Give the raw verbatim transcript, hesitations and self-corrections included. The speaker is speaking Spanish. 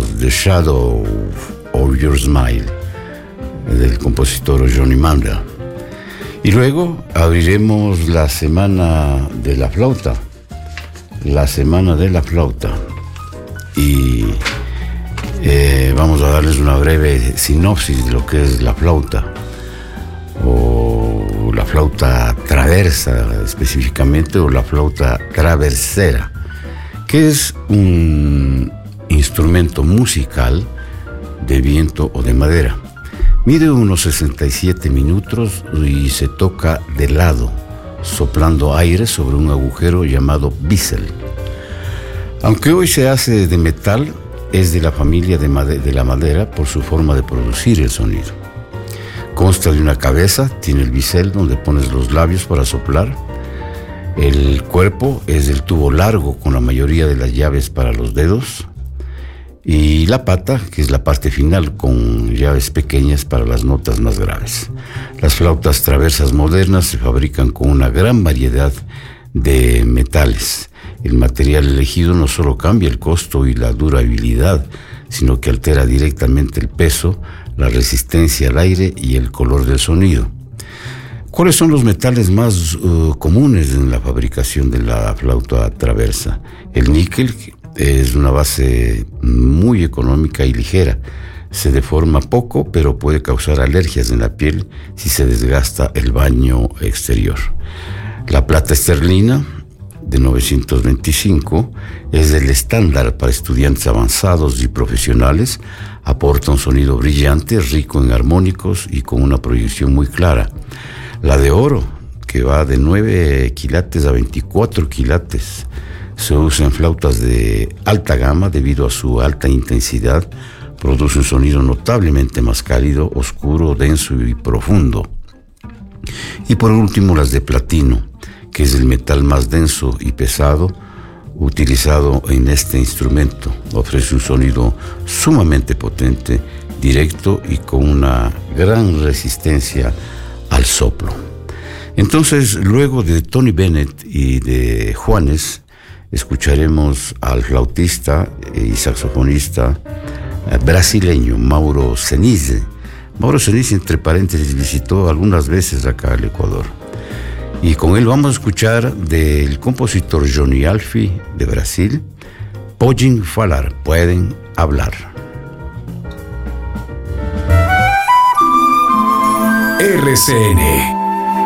escuchamos The Shadow of Your Smile, del compositor Johnny Mandel. Y luego abriremos la Semana de la Flauta, la Semana de la Flauta. Y eh, vamos a darles una breve sinopsis de lo que es la flauta, o la flauta traversa específicamente, o la flauta traversera, que es un instrumento musical de viento o de madera. Mide unos sesenta y siete minutos y se toca de lado, soplando aire sobre un agujero llamado bisel. Aunque hoy se hace de metal, es de la familia de, made- de la madera por su forma de producir el sonido. Consta de una cabeza, tiene el bisel donde pones los labios para soplar. El cuerpo es del tubo largo con la mayoría de las llaves para los dedos. Y la pata, que es la parte final, con llaves pequeñas para las notas más graves. Las flautas traversas modernas se fabrican con una gran variedad de metales. El material elegido no solo cambia el costo y la durabilidad, sino que altera directamente el peso, la resistencia al aire y el color del sonido. ¿Cuáles son los metales más uh, comunes en la fabricación de la flauta traversa? El níquel es una base muy económica y ligera. Se deforma poco, pero puede causar alergias en la piel si se desgasta el baño exterior. La plata esterlina, de novecientos veinticinco, es el estándar para estudiantes avanzados y profesionales. Aporta un sonido brillante, rico en armónicos y con una proyección muy clara. La de oro, que va de nueve quilates a veinticuatro quilates, se usa en flautas de alta gama debido a su alta intensidad. Produce un sonido notablemente más cálido, oscuro, denso y profundo. Y por último, las de platino, que es el metal más denso y pesado utilizado en este instrumento. Ofrece un sonido sumamente potente, directo y con una gran resistencia al soplo. Entonces, luego de Tony Bennett y de Juanes, escucharemos al flautista y saxofonista brasileño Mauro Senise. Mauro Senise, entre paréntesis, visitó algunas veces acá al Ecuador. Y con él vamos a escuchar del compositor Johnny Alfi de Brasil, Podem Falar, pueden hablar. R C N